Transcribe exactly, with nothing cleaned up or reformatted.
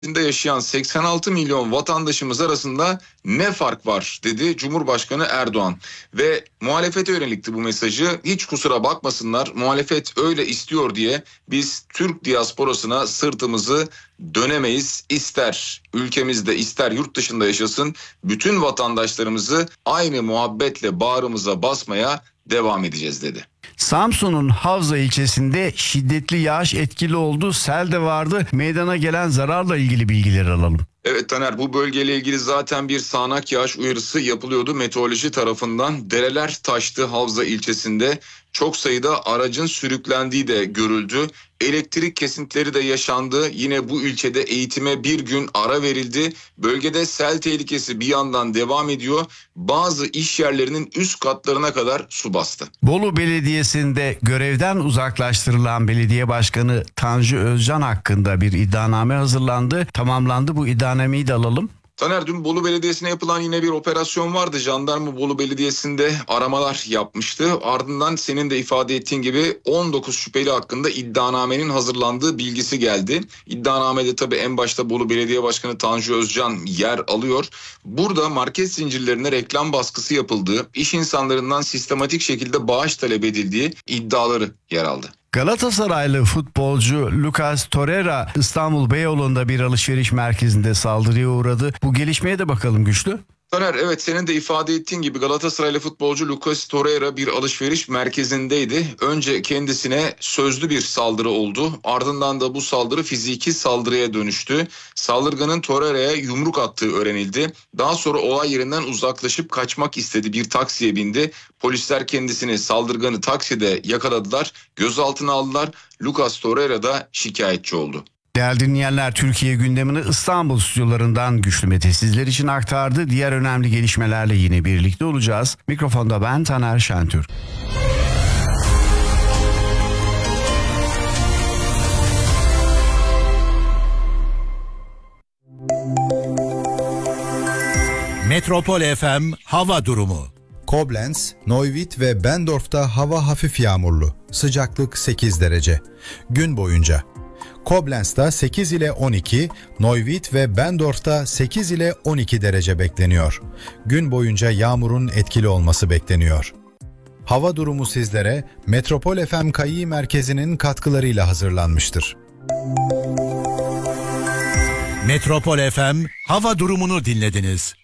yaşayan seksen altı milyon vatandaşımız arasında ne fark var dedi Cumhurbaşkanı Erdoğan. Ve muhalefete yönelikti bu mesajı. Hiç kusura bakmasınlar, muhalefet öyle istiyor diye biz Türk diasporasına sırtımızı dönemeyiz. İster ülkemizde ister yurt dışında yaşasın bütün vatandaşlarımızı aynı muhabbetle bağrımıza basmaya devam edeceğiz dedi. Samsun'un Havza ilçesinde şiddetli yağış etkili oldu. Sel de vardı. Meydana gelen zararla ilgili bilgileri alalım. Evet Taner, bu bölgeyle ilgili zaten bir sağanak yağış uyarısı yapılıyordu meteoroloji tarafından. Dereler taştı Havza ilçesinde. Çok sayıda aracın sürüklendiği de görüldü. Elektrik kesintileri de yaşandı. Yine bu ilçede eğitime bir gün ara verildi. Bölgede sel tehlikesi bir yandan devam ediyor. Bazı iş yerlerinin üst katlarına kadar su bastı. Bolu Belediyesi'nde görevden uzaklaştırılan belediye başkanı Tanju Özcan hakkında bir iddianame hazırlandı. Tamamlandı, bu iddianameyi de alalım. Taner, dün Bolu Belediyesi'ne yapılan yine bir operasyon vardı. Jandarma Bolu Belediyesi'nde aramalar yapmıştı. Ardından senin de ifade ettiğin gibi on dokuz şüpheli hakkında iddianamenin hazırlandığı bilgisi geldi. İddianamede tabii en başta Bolu Belediye Başkanı Tanju Özcan yer alıyor. Burada market zincirlerine reklam baskısı yapıldığı, iş insanlarından sistematik şekilde bağış talep edildiği iddiaları yer aldı. Galatasaraylı futbolcu Lucas Torreira İstanbul Beyoğlu'nda bir alışveriş merkezinde saldırıya uğradı. Bu gelişmeye de bakalım Güçlü. Taner, evet, senin de ifade ettiğin gibi Galatasaraylı futbolcu Lucas Torreira bir alışveriş merkezindeydi. Önce kendisine sözlü bir saldırı oldu. Ardından da bu saldırı fiziki saldırıya dönüştü. Saldırganın Torreira'ya yumruk attığı öğrenildi. Daha sonra olay yerinden uzaklaşıp kaçmak istedi. Bir taksiye bindi. Polisler kendisini, saldırganı takside yakaladılar. Gözaltına aldılar. Lucas Torreira da şikayetçi oldu. Değerli dinleyenler, Türkiye gündemini İstanbul stüdyolarından Güçlü Mete sizler için aktardı. Diğer önemli gelişmelerle yine birlikte olacağız. Mikrofonda ben Taner Şentürk. Metropol F M hava durumu. Koblenz, Neuwied ve Bendorf'ta hava hafif yağmurlu. Sıcaklık sekiz derece. Gün boyunca Koblenz'da sekiz ile on iki, Neuwied ve Bendorf'ta sekiz ile on iki derece bekleniyor. Gün boyunca yağmurun etkili olması bekleniyor. Hava durumu sizlere Metropol F M Kayı Merkezi'nin katkılarıyla hazırlanmıştır. Metropol F M hava durumunu dinlediniz.